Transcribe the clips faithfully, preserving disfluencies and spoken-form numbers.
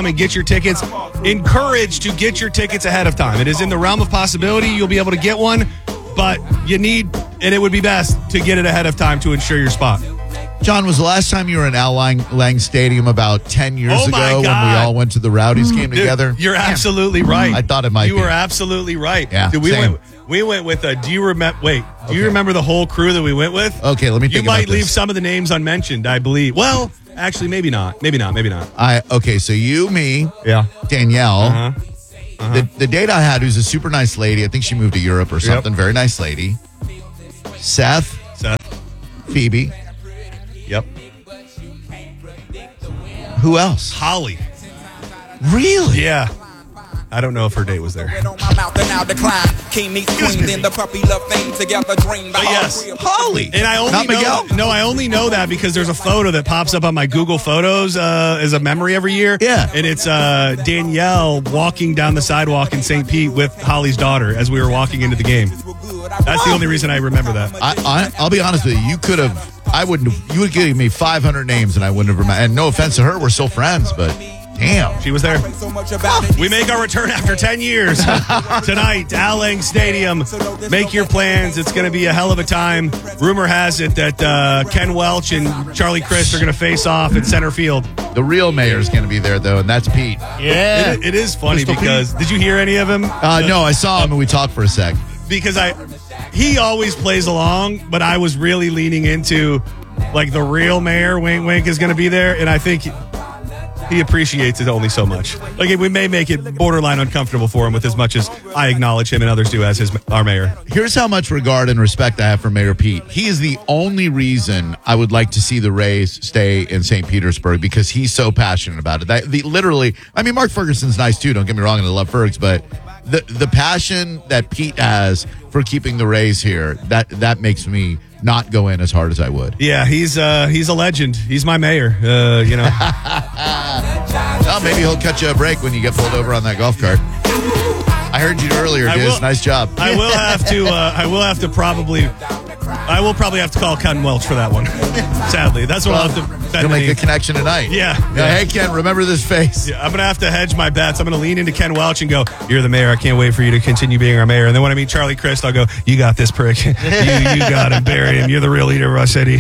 com and get your tickets. Encouraged to get your tickets ahead of time. It is in the realm of possibility. You'll be able to get one, but you need, and it would be best to get it ahead of time to ensure your spot. John, was the last time you were in Al Lang, Lang Stadium about ten years Oh, my ago when we God. all went to the Rowdies game Dude, together? You're absolutely right. I thought it might You be. were absolutely right. Yeah, Dude, we same. went we went with a, do you remember, wait, do you Okay. remember the whole crew that we went with? Okay, let me You think might about leave this. some of the names unmentioned, I believe. Well, actually, maybe not. Maybe not. Maybe not. I Okay, so you, me, Yeah. Danielle, Uh-huh. Uh-huh. the, the date I had who's a super nice lady. I think she moved to Europe or something. Very nice lady. Seth, Seth. Phoebe. Yep. Who else? Holly. Really? Yeah. I don't know if her date was there. On my mouth and now decline. King meets queen, then the puppy love fame together dream. But yes. Holly. And I only Not know, Miguel? no, I only know that because there's a photo that pops up on my Google Photos uh, as a memory every year. Yeah. And it's uh, Danielle walking down the sidewalk in Saint Pete with Holly's daughter as we were walking into the game. That's the only reason I remember that. I, I, I'll be honest with you. You could have, I wouldn't have, you would give me five hundred names and I wouldn't have remembered. And no offense to her, we're still friends, but damn. She was there. So much about it. We make our return after ten years tonight, Al Lang Stadium. Make your plans. It's going to be a hell of a time. Rumor has it that uh, Ken Welch and Charlie Crist are going to face off at center field. The real mayor's going to be there, though, and that's Pete. Yeah. It, it is funny Crystal because, did you hear any of him? Uh, no, I saw him and we talked for a sec. Because I, he always plays along, but I was really leaning into, like, the real mayor, Wink Wink, is going to be there, and I think he appreciates it only so much. Like, we may make it borderline uncomfortable for him with as much as I acknowledge him and others do as his our mayor. Here's how much regard and respect I have for Mayor Pete. He is the only reason I would like to see the Rays stay in Saint Petersburg because he's so passionate about it. That, the, literally, I mean, Mark Ferguson's nice too, don't get me wrong, and I love Fergs, but the the passion that Pete has for keeping the Rays here, that that makes me not go in as hard as I would. Yeah, he's uh, he's a legend. He's my mayor, uh, you know. Well, maybe he'll cut you a break when you get pulled over on that golf cart. I heard you earlier, I Diz. will- Nice job. I will have to. Uh, I will have to probably. I will probably have to call Ken Welch for that one. Sadly, that's what I'll have to. You'll make the connection tonight. Yeah. Yeah. Hey, Ken, remember this face. Yeah, I'm going to have to hedge my bets. I'm going to lean into Ken Welch and go, you're the mayor. I can't wait for you to continue being our mayor. And then when I meet Charlie Crist, I'll go, you got this prick. you, you got him. Bury him. You're the real leader of our city.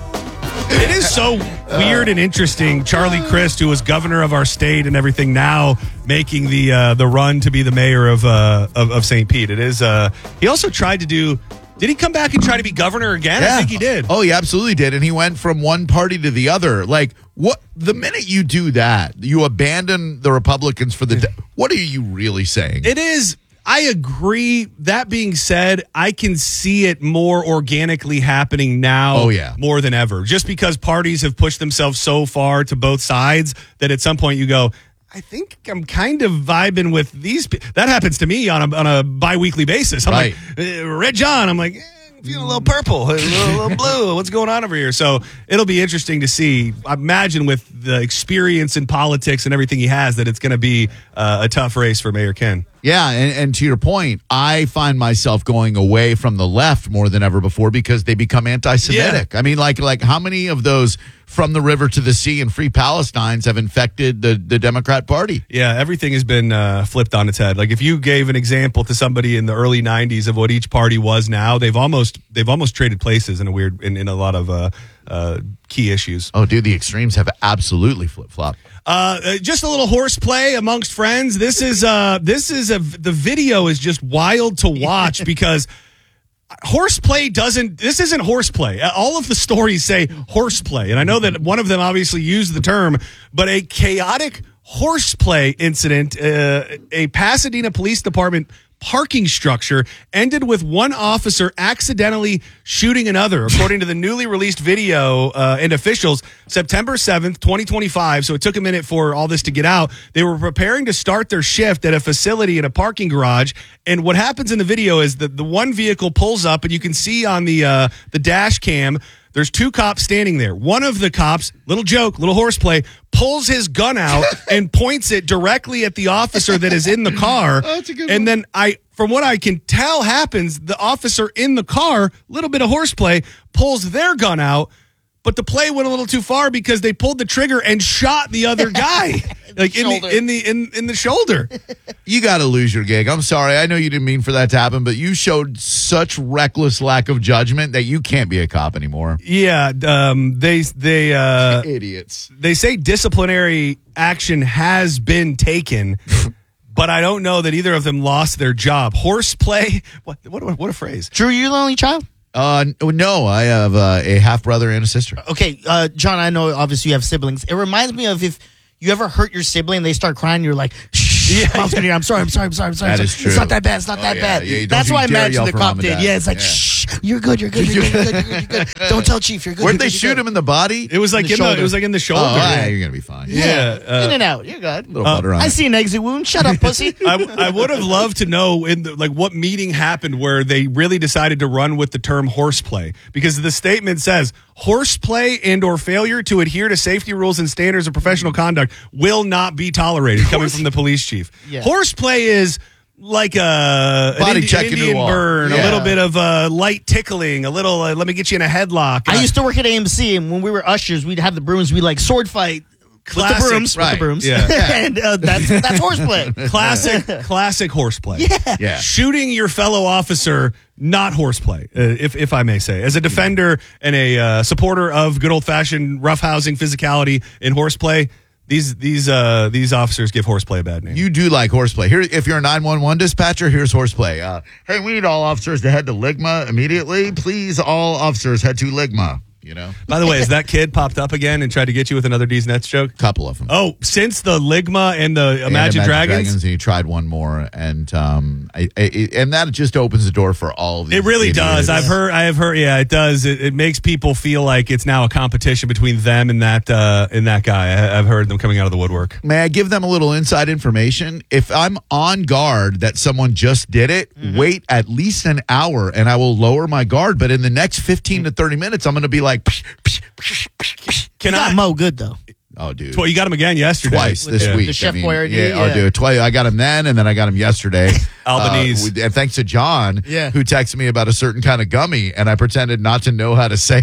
It is so weird and interesting. Charlie Crist, who was governor of our state and everything, now making the uh, the run to be the mayor of uh, of, of Saint Pete. It is. Uh, he also tried to do. Did he come back and try to be governor again? Yeah. I think he did. Oh, he absolutely did. And he went from one party to the other. Like, what? The minute you do that, you abandon the Republicans for the. De- what are you really saying? It is. I agree. That being said, I can see it more organically happening now Oh, yeah. more than ever. Just because parties have pushed themselves so far to both sides that at some point you go, I think I'm kind of vibing with these. Pe-. That happens to me on a, on a bi-weekly basis. I'm Right. like, uh, Red John, I'm like, eh, I'm feeling a little purple, a little, a little blue. What's going on over here? So it'll be interesting to see. I imagine with the experience in politics and everything he has that it's going to be uh, a tough race for Mayor Ken. Yeah, and, and to your point, I find myself going away from the left more than ever before because they become anti-Semitic. I mean, like, like how many of those from the river to the sea and free Palestines have infected the, the Democrat Party? Yeah, everything has been uh, flipped on its head. Like if you gave an example to somebody in the early nineties of what each party was now, they've almost they've almost traded places in a weird in, in a lot of uh, uh, key issues. Oh, dude, the extremes have absolutely flip-flopped. Uh, uh, just a little horseplay amongst friends. This is uh, this is a the video is just wild to watch because horseplay doesn't. This isn't horseplay. All of the stories say horseplay, and I know that one of them obviously used the term, but a chaotic horseplay incident. Uh, a Pasadena Police Department parking structure ended with one officer accidentally shooting another, according to the newly released video uh, and officials. September seventh, twenty twenty-five, so it took a minute for all this to get out. They were preparing to start their shift at a facility in a parking garage, and what happens in the video is that the one vehicle pulls up, and you can see on the uh, the dash cam there's two cops standing there. One of the cops, little joke, little horseplay, pulls his gun out and points it directly at the officer that is in the car. Oh, that's a good and one. then I, from what I can tell happens, the officer in the car, little bit of horseplay, pulls their gun out, but the play went a little too far because they pulled the trigger and shot the other guy, like in the in the in in the shoulder. You got to lose your gig. I'm sorry. I know you didn't mean for that to happen, but you showed such reckless lack of judgment that you can't be a cop anymore. Yeah, um, they they uh, idiots. They say disciplinary action has been taken. But I don't know that either of them lost their job. Horseplay? What, what, what a phrase. Drew, you're the only child? Uh, no, I have uh, a half brother and a sister. Okay, uh, John, I know obviously you have siblings. It reminds me of if you ever hurt your sibling, they start crying, you're like, shh, yeah, mom's gonna hear, I'm sorry, I'm sorry, I'm sorry, I'm sorry. That I'm is sorry. true. It's not that bad, it's not Oh, that yeah, bad. yeah, don't That's you why I dare imagine yell the for cop mom and did. dad. Yeah, it's like, Yeah. shh, you're good, you're good, you're good, you're good, you're good, you're good. Don't tell Chief, you're good. Where'd you're they good, shoot you're good. him in the body? It was like In the in the, shoulder. it was like in the shoulder. Oh, yeah, you're gonna be fine. Yeah, uh, In and out, you're good. A little butter on I it. see an exit wound. Shut up, pussy. I, I would have loved to know in the, like what meeting happened where they really decided to run with the term horseplay, because the statement says horseplay and or failure to adhere to safety rules and standards of professional conduct will not be tolerated. Coming from the police chief, Yeah. horseplay is like a an, Body Indi- check an into the Indian wall. burn, a Yeah. little bit of uh, light tickling, a little. Uh, let me get you in a headlock. I Uh, used to work at A M C, and when we were ushers, we'd have the brooms. We'd like sword fight Classic, with the brooms, with right. the brooms, Yeah. and uh, that's that's horseplay. classic, classic horseplay. Yeah. Yeah. Shooting your fellow officer, not horseplay, uh, if if I may say. As a defender and a uh, supporter of good old fashioned roughhousing, physicality, and horseplay, these these uh, these officers give horseplay a bad name. You do like horseplay. Here, if you're a nine one one dispatcher, here's horseplay. Uh, hey, we need all officers to head to Ligma immediately. Please, all officers head to Ligma. You know, By the way, has that kid popped up again and tried to get you with another D's Nuts joke? couple of them. Oh, since the Ligma and the And Imagine, Dragons? and he tried one more, and um, I, I, and that just opens the door for all of these. It really idiots. does. I've heard. I have heard. Yeah, it does. It, it makes people feel like it's now a competition between them and that uh, and that guy. I, I've heard them coming out of the woodwork. May I give them a little inside information? If I'm on guard that someone just did it, Mm-hmm. wait at least an hour, and I will lower my guard. But in the next fifteen to thirty minutes, I'm going to be like, psh, psh, psh, psh, psh. Can Got I? Mo good though. Oh, dude. Well, you got him again yesterday. Twice this Yeah. week. the Chef I mean, Boyardee, yeah, yeah. I'll do it twice. I got him then, and then I got him yesterday. Albanese. Uh, with- and thanks to John, Yeah. who texted me about a certain kind of gummy, and I pretended not to know how to say.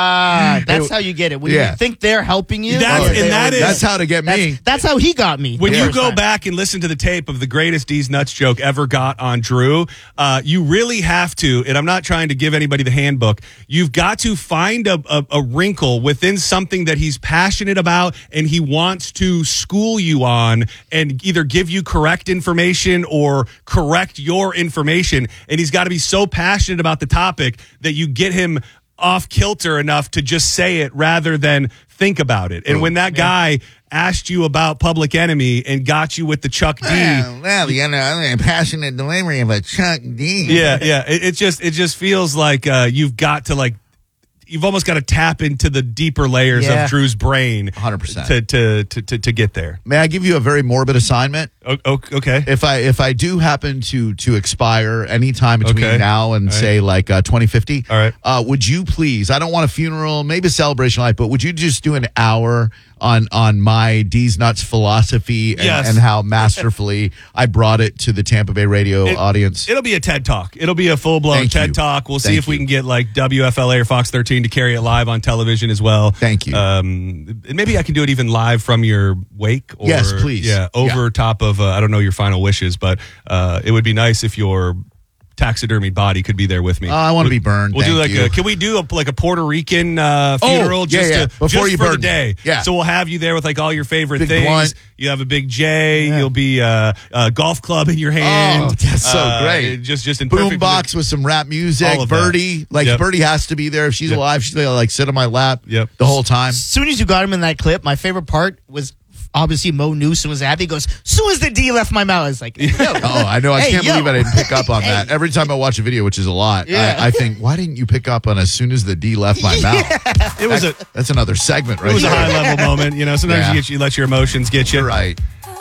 Ah, that's how you get it. When Yeah. you think they're helping you, That's- oh, and they that are- is- That's how to get me. That's, that's how he got me. When the you first go time. back and listen to the tape of the greatest D's Nuts joke ever got on Drew, uh, you really have to, and I'm not trying to give anybody the handbook, you've got to find a, a, a wrinkle within something that he's passionate about and he wants to school you on and either give you correct information or correct your information. And he's got to be so passionate about the topic that you get him off kilter enough to just say it rather than think about it. And when that guy asked you about Public Enemy and got you with the Chuck D, Well, well, you know, passionate delivery of a Chuck D. yeah, yeah, it, it just it just feels like uh, you've got to like. You've almost got to tap into the deeper layers Yeah. of Drew's brain, one hundred percent. to, to to to to get there. May I give you a very morbid assignment? O- o- okay, If I if I do happen to to expire anytime between Okay. now and All right. say like uh, twenty fifty, All right. uh, would you please? I don't want a funeral, maybe a celebration life, but would you just do an hour on on my D's Nuts philosophy and, Yes. and how masterfully I brought it to the Tampa Bay radio It- audience? It'll be a TED Talk. It'll be a full blown Thank TED you. Talk. We'll see Thank if we you. can get like W F L A or Fox thirteen to carry it live on television as well. Thank you. Um, and maybe I can do it even live from your wake. Or, Yes, please. Yeah, over Yeah. top of uh, I don't know your final wishes, but uh, it would be nice if your taxidermied body could be there with me. Uh, I want to be burned. We'll do Thank like you. a. Can we do a, like a Puerto Rican uh, Oh, funeral yeah, just yeah. to Before just you for the burn me. day? Yeah. So we'll have you there with like all your favorite Big things. blunt. You have a big J. You'll be uh, a golf club in your hand. Oh, that's so Uh, great. Just just in Boom perfect. box with some rap music. All of that. Birdie, like Yep. Birdie has to be there. If she's Yep. alive, she's gonna like sit on my lap. Yep. The whole time. As soon as you got him in that clip, my favorite part was obviously Mo Newsom was happy. He goes, as soon as the D left my mouth, I was like, yo. Oh, I know. I Hey, can't yo. believe I didn't pick up on Hey. that. Every time I watch a video, which is a lot, Yeah. I, I think, why didn't you pick up on as soon as the D left my mouth? It was a That's another segment, right? it was a there. high level moment. You know, sometimes Yeah. you get you let your emotions get you. You're right.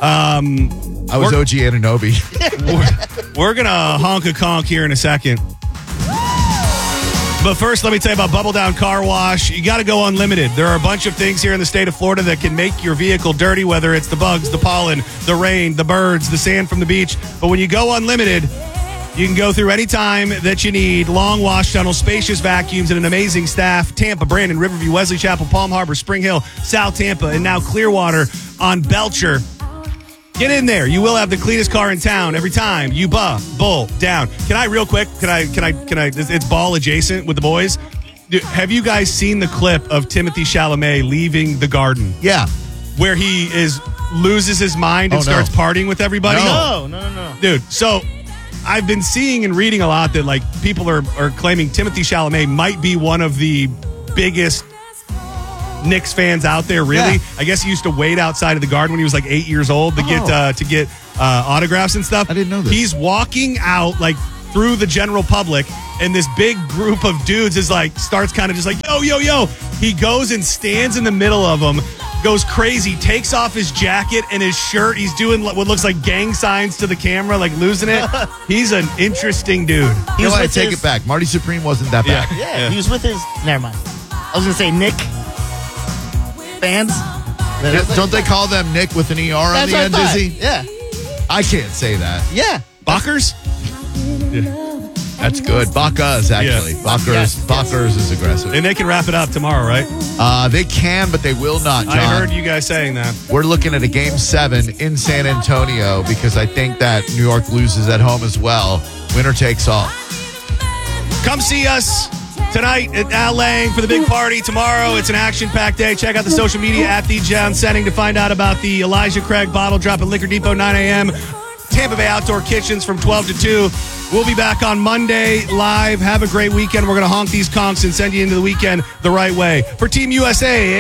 Um, I was We're- O G Ananobi. we're, we're gonna honk a conk here in a second. But first, let me tell you about Bubble Down Car Wash. You got to go unlimited. There are a bunch of things here in the state of Florida that can make your vehicle dirty, whether it's the bugs, the pollen, the rain, the birds, the sand from the beach. But when you go unlimited, You can go through any time that you need. Long wash tunnels, spacious vacuums, and an amazing staff. Tampa, Brandon, Riverview, Wesley Chapel, Palm Harbor, Spring Hill, South Tampa, and now Clearwater on Belcher. Get in there. You will have the cleanest car in town every time you buh, bull down. Can I real quick? Can I, can I, can I, it's ball adjacent with the boys. Dude, have you guys seen the clip of Timothy Chalamet leaving the Garden Yeah. where he is loses his mind and Oh, no. starts partying with everybody? No, no, no, no. Dude, so I've been seeing and reading a lot that like people are, are claiming Timothy Chalamet might be one of the biggest Knicks fans out there. Really, Yeah. I guess he used to wait outside of the Garden when he was like eight years old to get Oh. uh, to get uh, autographs and stuff. I didn't know this. He's walking out like through the general public, and this big group of dudes is like starts kind of just like yo yo yo. He goes and stands in the middle of them. Goes crazy, takes off his jacket and his shirt. He's doing what looks like gang signs to the camera, like losing it. He's an interesting dude. He You know was what? I with take his- it back. Marty Supreme wasn't that Yeah. bad. Yeah, Yeah. he was with his. Never mind. I was gonna say Nick fans. Yeah, Don't they call them Nick with an E R on That's the what I end, thought. Dizzy? Yeah, I can't say that. yeah. Bakers? That's good. Bacchus, actually. Yeah. Bacchus, Yes, Bacchus is aggressive. And they can wrap it up tomorrow, right? Uh, they can, but they will not, John. I heard you guys saying that. We're looking at a game seven in San Antonio because I think that New York loses at home as well. Winner takes all. Come see us tonight at Al Lang for the big party. Tomorrow, it's an action-packed day. Check out the social media at The John Setting to find out about the Elijah Craig bottle drop at Liquor Depot, nine a.m. Tampa Bay Outdoor Kitchens from twelve to two. We'll be back on Monday live. Have a great weekend. We're going to honk these conchs and send you into the weekend the right way. For Team U S A,